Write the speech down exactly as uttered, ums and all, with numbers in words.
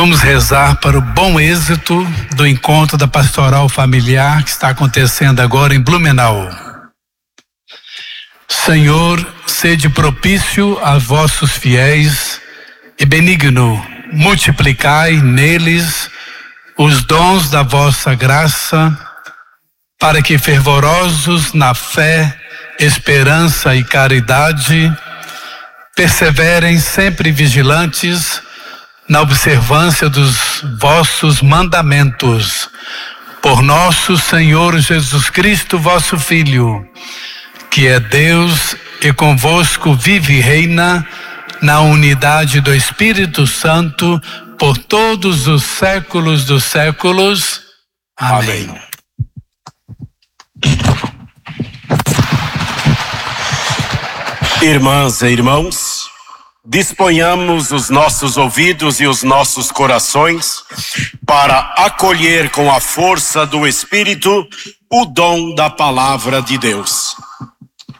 Vamos rezar para o bom êxito do encontro da pastoral familiar que está acontecendo agora em Blumenau. Senhor, sede propício a vossos fiéis e benigno, multiplicai neles os dons da vossa graça, para que fervorosos na fé, esperança e caridade, perseverem sempre vigilantes na observância dos vossos mandamentos. Por nosso Senhor Jesus Cristo, vosso Filho, que é Deus e convosco vive e reina na unidade do Espírito Santo por todos os séculos dos séculos. Amém. Amém. Irmãs e irmãos, disponhamos os nossos ouvidos e os nossos corações para acolher com a força do Espírito o dom da palavra de Deus.